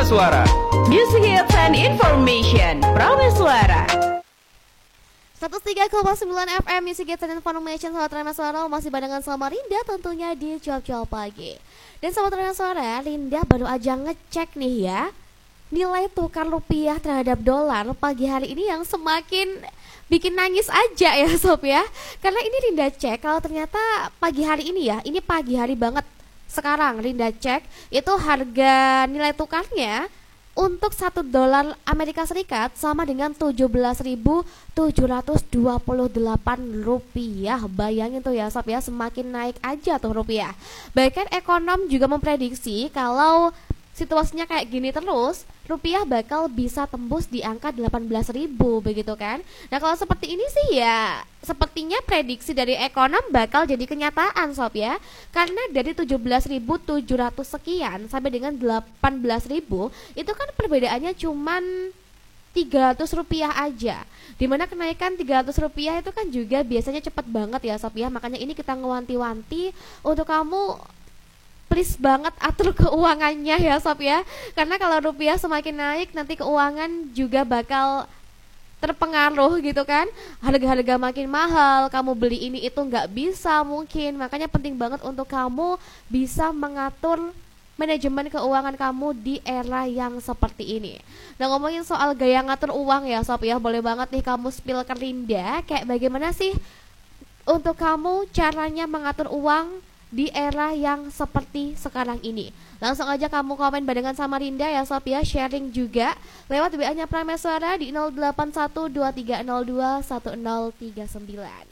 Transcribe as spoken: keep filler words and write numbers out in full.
Prameswara. Music hits and information. Prameswara. seratus tiga koma sembilan F M Music Hits and Information. Sahabat Prameswara masih barengan sama Rinda tentunya di Cuap-Cuap Pagi. Dan sahabat Prameswara, Rinda baru aja ngecek nih ya nilai tukar rupiah terhadap dolar pagi hari ini yang semakin bikin nangis aja ya sob ya. Karena ini Rinda cek kalau ternyata pagi hari ini ya, ini pagi hari banget sekarang Rinda cek itu harga nilai tukarnya untuk satu dolar Amerika Serikat sama dengan tujuh belas ribu tujuh ratus dua puluh delapan rupiah. Bayangin tuh ya sob ya, semakin naik aja tuh rupiah. Bahkan ekonom juga memprediksi kalau situasinya kayak gini terus, rupiah bakal bisa tembus di angka delapan belas ribu begitu kan. Nah kalau seperti ini sih ya sepertinya prediksi dari ekonom bakal jadi kenyataan sob ya. Karena dari tujuh belas ribu tujuh ratus sekian sampai dengan delapan belas ribu itu kan perbedaannya cuman tiga ratus rupiah aja. Dimana kenaikan tiga ratus rupiah itu kan juga biasanya cepat banget ya sob ya. Makanya ini kita ngewanti-wanti untuk kamu please banget atur keuangannya ya sob ya. Karena kalau rupiah semakin naik nanti keuangan juga bakal terpengaruh gitu kan. Harga-harga makin mahal, kamu beli ini itu nggak bisa mungkin. Makanya penting banget untuk kamu bisa mengatur manajemen keuangan kamu di era yang seperti ini. Nah ngomongin soal gaya ngatur uang ya sob ya, boleh banget nih kamu spill ke Rinda kayak bagaimana sih untuk kamu caranya mengatur uang di era yang seperti sekarang ini. Langsung aja kamu komen barengan sama Rinda ya sob ya, sharing juga lewat W A-nya Prameswara di nol delapan satu dua tiga nol dua satu nol tiga sembilan.